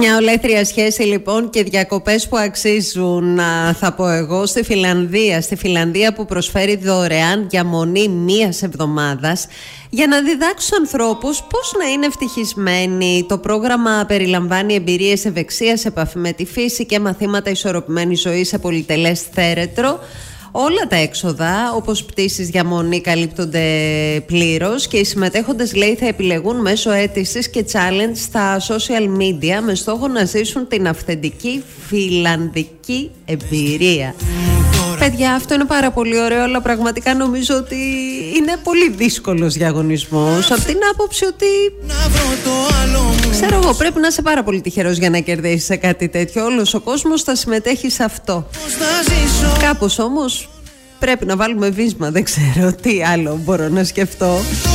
Μια ολέθρια σχέση λοιπόν και διακοπές που αξίζουν, θα πω εγώ, στη Φιλανδία που προσφέρει δωρεάν διαμονή μίας εβδομάδας για να διδάξει στους ανθρώπους πώς να είναι ευτυχισμένοι. Το πρόγραμμα περιλαμβάνει εμπειρίες ευεξίας, επαφή με τη φύση και μαθήματα ισορροπημένης ζωής σε πολυτελές θέρετρο. Όλα τα έξοδα, όπως πτήσεις, διαμονή, καλύπτονται πλήρως και οι συμμετέχοντες, λέει, θα επιλεγούν μέσω αίτησης και challenge στα social media με στόχο να ζήσουν την αυθεντική φιλανδική εμπειρία. Παιδιά, αυτό είναι πάρα πολύ ωραίο, αλλά πραγματικά νομίζω ότι είναι πολύ δύσκολος διαγωνισμός. Από την άποψη ότι, ξέρω εγώ, πρέπει να είσαι πάρα πολύ τυχερός για να κερδίσεις σε κάτι τέτοιο. Όλος ο κόσμος θα συμμετέχει σε αυτό. Κάπως όμως πρέπει να βάλουμε βίσμα, δεν ξέρω τι άλλο μπορώ να σκεφτώ.